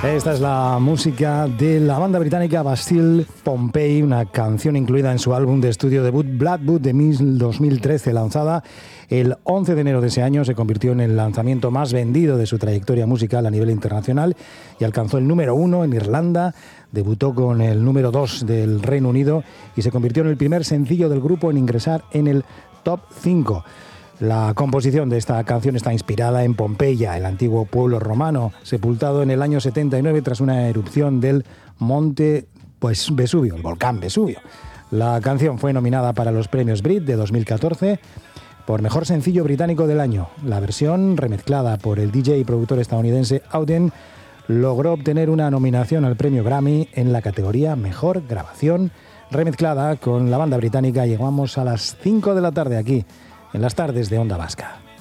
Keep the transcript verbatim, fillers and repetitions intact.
Esta es la música de la banda británica Bastille Pompeii, una canción incluida en su álbum de estudio debut Bloodwood de dos mil trece, lanzada el once de enero de ese año. Se convirtió en el lanzamiento más vendido de su trayectoria musical a nivel internacional y alcanzó el número uno en Irlanda, debutó con el número dos del Reino Unido y se convirtió en el primer sencillo del grupo en ingresar en el top cinco. La composición de esta canción está inspirada en Pompeya, el antiguo pueblo romano, sepultado en el año setenta y nueve tras una erupción del monte pues, Vesubio, el volcán Vesubio. La canción fue nominada para los premios Brit de dos mil catorce por Mejor Sencillo Británico del Año. La versión, remezclada por el D J y productor estadounidense Auden, logró obtener una nominación al premio Grammy en la categoría Mejor Grabación remezclada con la banda británica. Llegamos a las cinco de la tarde aquí, en las tardes de Onda Vasca.